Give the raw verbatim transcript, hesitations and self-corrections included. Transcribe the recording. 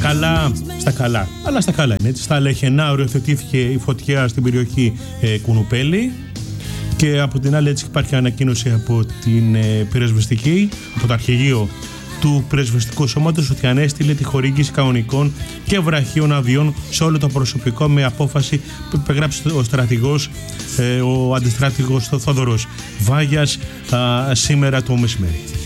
καλά, στα καλά, αλλά στα καλά είναι. Έτσι, στα Λεχενά οριοθετήθηκε η φωτιά στην περιοχή ε, Κουνουπέλη. Και από την άλλη, έτσι, υπάρχει ανακοίνωση από την ε, πυροσβεστική, από το αρχηγείο του Πυροσβεστικού Σώματος, ότι ανέστειλε τη χορήγηση κανονικών και βραχίων αδειών σε όλο το προσωπικό, με απόφαση που υπεγράψει ο στρατηγός, ε, ο αντιστράτηγος Θόδωρος Βάγιας, α, σήμερα το μεσημέρι.